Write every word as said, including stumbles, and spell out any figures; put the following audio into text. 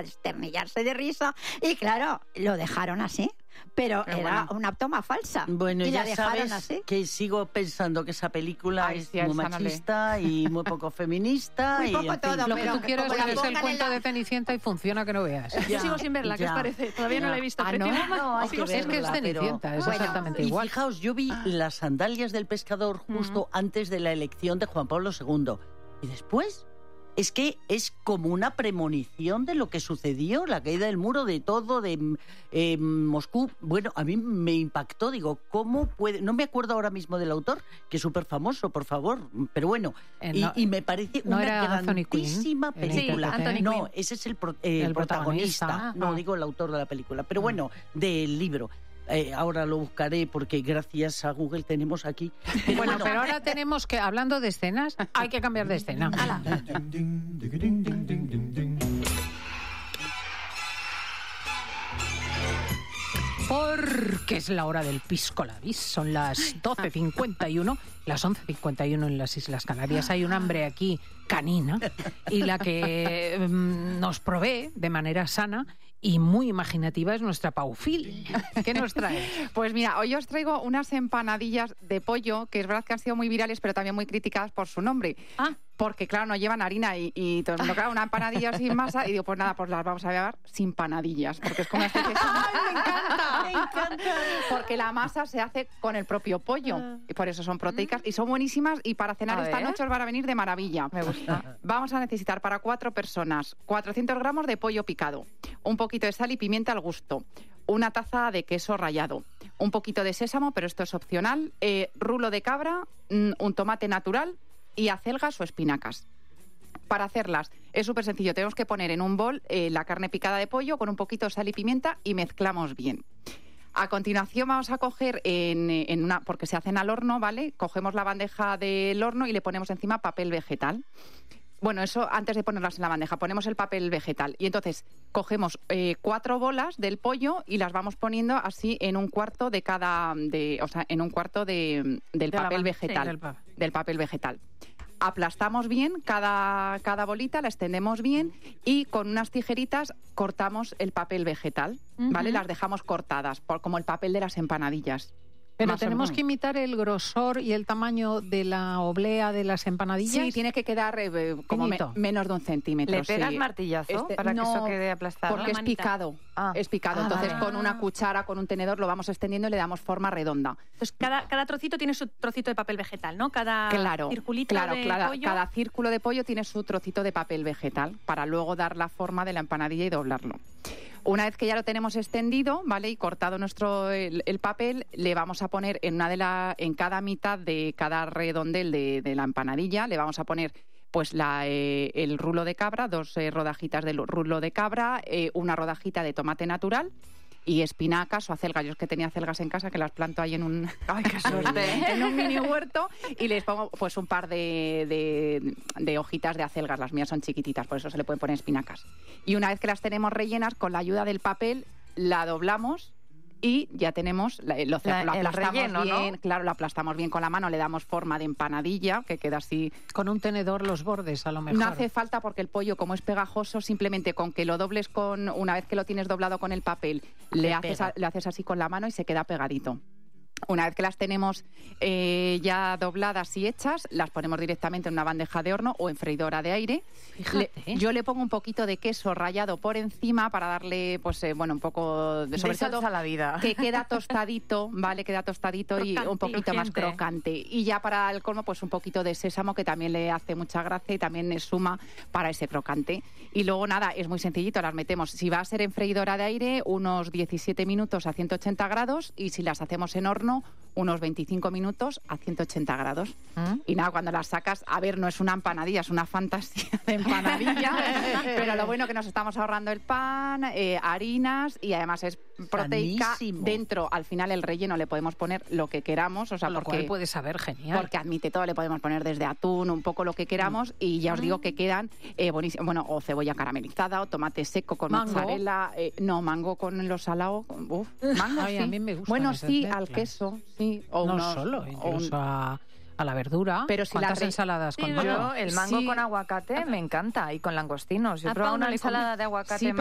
a desternillarse de risa y claro, lo dejaron así. Pero Qué era bueno. una toma falsa. Bueno, y ya la dejaron sabes así. que sigo pensando que esa película Ay, es sí, muy Elsa, no le- machista y muy poco feminista. Muy y, poco en fin. todo, Lo que pero tú quieres como la es el pongan en cuento la- de Cenicienta y funciona que no veas. Yo sigo sin verla, ¿qué os ya. parece? Todavía no Ya. la he visto. Ah, pero ¿no? tengo más- No, hay sigo que sin Es que es verla, pero- Cenicienta, es Bueno, exactamente Y igual. fijaos, yo vi las sandalias del pescador justo antes de la elección de Juan Pablo segundo. Y después, es que es como una premonición de lo que sucedió, la caída del muro, de todo, de eh, Moscú. Bueno, a mí me impactó, digo, ¿cómo puede...? No me acuerdo ahora mismo del autor, que es súper famoso, por favor, pero bueno, Eh, y, no- y me parece ¿no una era Anthony Quinn, grandísima el película. intérprete? Sí, Anthony no, Quinn. ese es el, pro- eh, El protagonista, protagonista. no Ah. digo el autor de la película, pero bueno, del libro. Eh, ahora lo buscaré porque gracias a Google tenemos aquí. Pero Bueno, pero ahora tenemos que, hablando de escenas, hay que cambiar de escena. Porque es la hora del pisco labis, son las doce cincuenta y uno, las once cincuenta y uno en las Islas Canarias. Hay un hambre aquí canina y la que mm, nos provee de manera sana y muy imaginativa es nuestra Paufil. ¿Qué nos trae? Pues mira, hoy os traigo unas empanadillas de pollo, que es verdad que han sido muy virales, pero también muy criticadas por su nombre. Ah. Porque, claro, no llevan harina y, y todo el mundo, claro, una empanadilla sin masa. Y digo, pues nada, pues las vamos a llevar sin panadillas, porque es como una especie de... ¡Ay, me encanta! ¡Me encanta! Porque la masa se hace con el propio pollo. Y por eso son proteicas y son buenísimas. Y para cenar A esta ver. noche os van a venir de maravilla. Me gusta. Vamos a necesitar para cuatro personas cuatrocientos gramos de pollo picado, un poquito de sal y pimienta al gusto, una taza de queso rallado, un poquito de sésamo, pero esto es opcional, eh, rulo de cabra, mm, un tomate natural y acelgas o espinacas. Para hacerlas es súper sencillo, tenemos que poner en un bol eh, la carne picada de pollo con un poquito de sal y pimienta y mezclamos bien. A continuación vamos a coger en, en una, porque se hacen al horno, ¿vale? Cogemos la bandeja del horno y le ponemos encima papel vegetal. Bueno, eso antes de ponerlas en la bandeja, ponemos el papel vegetal y entonces cogemos eh, cuatro bolas del pollo y las vamos poniendo así en un cuarto de cada, de, o sea, en un cuarto de, del De la papel ban- vegetal, sí, del pa- del papel vegetal. Aplastamos bien cada, cada bolita, la extendemos bien y con unas tijeritas cortamos el papel vegetal, ¿vale? Ujú. Las dejamos cortadas, por, como el papel de las empanadillas. Pero Más o tenemos menos. que imitar el grosor y el tamaño de la oblea de las empanadillas. Sí, tiene que quedar eh, como me- Finito. menos de un centímetro. ¿Le pegas sí. martillazo Este- para que no, eso quede aplastado? Porque es manita. picado. Ah. Es picado. Ah, Entonces, vale. con una cuchara, con un tenedor, lo vamos extendiendo y le damos forma redonda. Entonces, cada, cada trocito tiene su trocito de papel vegetal, ¿no? Cada Claro, circulito claro, de claro. pollo. Cada círculo de pollo tiene su trocito de papel vegetal para luego dar la forma de la empanadilla y doblarlo. Una vez que ya lo tenemos extendido, ¿vale? Y cortado nuestro el, el papel, le vamos a poner en una de la, en cada mitad de cada redondel de, de la empanadilla, le vamos a poner pues la, eh, el rulo de cabra, dos eh, rodajitas del rulo de cabra, eh, una rodajita de tomate natural y espinacas o acelgas. Yo es que tenía acelgas en casa que las planto ahí en un, Ay, qué suerte. en un mini huerto y les pongo pues un par de, de, de hojitas de acelgas. Las mías son chiquititas, por eso se le pueden poner espinacas. Y una vez que las tenemos rellenas, con la ayuda del papel, la doblamos y ya tenemos, la- lo, La- lo el aplastamos relleno, ¿no? bien, claro, lo aplastamos bien con la mano, le damos forma de empanadilla, que queda así. Con un tenedor los bordes, a lo mejor. No hace falta porque el pollo, como es pegajoso, simplemente con que lo dobles con, una vez que lo tienes doblado con el papel, le Se haces, pega. a- le haces así con la mano y se queda pegadito. Una vez que las tenemos eh, ya dobladas y hechas, las ponemos directamente en una bandeja de horno o en freidora de aire. Fíjate. Le- yo le pongo un poquito de queso rallado por encima para darle, pues, eh, bueno, un poco de, sobre De salsa todo, a la vida. que queda tostadito, ¿vale? Queda tostadito y un poquito más Crujiente. crocante. Y ya para el colmo, pues un poquito de sésamo, que también le hace mucha gracia y también es suma para ese crocante. Y luego, nada, es muy sencillito, las metemos. Si va a ser en freidora de aire, unos diecisiete minutos a ciento ochenta grados, y si las hacemos en horno, unos veinticinco minutos a ciento ochenta grados. ¿Mm? Y nada, cuando las sacas, a ver, no es una empanadilla, es una fantasía de empanadilla, pero lo bueno que nos estamos ahorrando el pan, eh, harinas, y además es proteica. Sanísimo. Dentro, al final, el relleno le podemos poner lo que queramos, o sea, Con lo porque, cual puede saber genial. porque admite todo, le podemos poner desde atún, un poco lo que queramos, y ya os digo que quedan eh, buenísimos. Bueno, o cebolla caramelizada, o tomate seco con ¿Mango? mozzarella. eh, no, mango con lo salado. Uf, mango, Ay, sí. a mí me gustan Bueno, esas sí, mezclas. al queso, sí. O no unos- solo, o un- incluso a, a la verdura. Pero si la ¿Cuántas re- ensaladas Sí, con yo- mango? Yo, el mango Sí. con aguacate me encca y con langostinos. Yo he A probado Pau no una le ensalada de aguacate Sí, pero